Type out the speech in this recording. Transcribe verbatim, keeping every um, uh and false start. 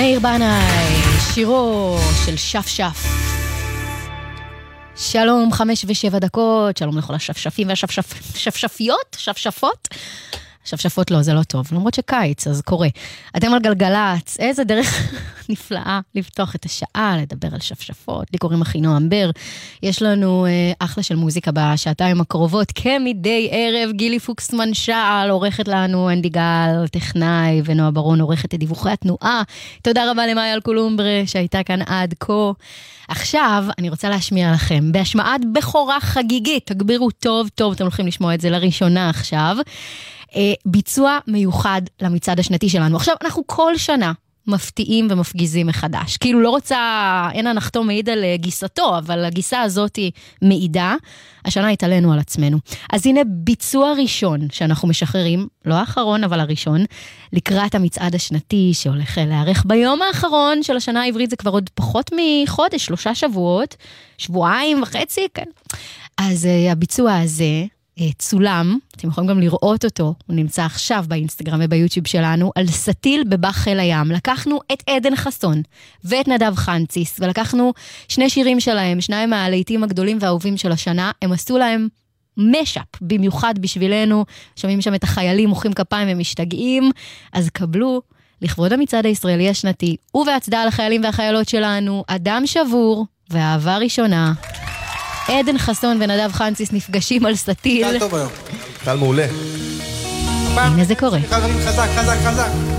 מאיר בנאי, שירו של שף שף. שלום, חמש ושבע דקות, שלום לכל השפשפים והשפשפיות, שפשפות. שפשפות לא, זה לא טוב, למרות שקיץ, אז קורה. אתם על גלגלץ, איזה דרך נפלאה לפתוח את השעה, לדבר על שפשפות. לי קוראים אחינועם בר. יש לנו אה, אחלה של מוזיקה בשעתיים הקרובות, כמדי ערב, גילי פוקסמן שעל, עורכת לנו אנדי גל, טכנאי, ונועה ברון, עורכת את דיווחי התנועה. תודה רבה למאיה אלקולומברה, שהייתה כאן עד כה. עכשיו, אני רוצה להשמיע לכם, בהשמעת בכורה חגיגית, תגבירו טוב טוב, אתם הולכים לשמוע את זה לראשונה עכשיו, ביצוע מיוחד למצעד השנתי שלנו. עכשיו, אנחנו כל שנה מפתיעים ומפגיזים מחדש. כאילו לא רוצה, אין הנחתו מעיד על גיסתו, אבל הגיסה הזאת היא מעידה. השנה התעלינו על עצמנו. אז הנה ביצוע ראשון שאנחנו משחררים, לא האחרון, אבל הראשון, לקראת המצעד השנתי שהולך להיערך ביום האחרון של השנה העברית, זה כבר עוד פחות מחודש, שלושה שבועות, שבועיים וחצי, כן. אז הביצוע הזה צולם, אתם יכולים גם לראות אותו, הוא נמצא עכשיו באינסטגרם וביוטיוב שלנו, על סטיל בבח חיל הים. לקחנו את עדן חסון ואת נדב חנציס, ולקחנו שני שירים שלהם, שניים מהלהיטים הגדולים והאהובים של השנה, הם עשו להם משאפ, במיוחד בשבילנו, שומעים שם את החיילים, מוחאים כפיים ומשתגעים, אז קבלו לכבוד המצעד הישראלי השנתי, ובהצדעה לחיילים והחיילות שלנו, אדם שבור ואהבה ראשונה, עדן חסון ונדב חנציס נפגשים על סטיל. קל טוב היום. קל מעולה. הנה זה קורה. חזק, חזק, חזק.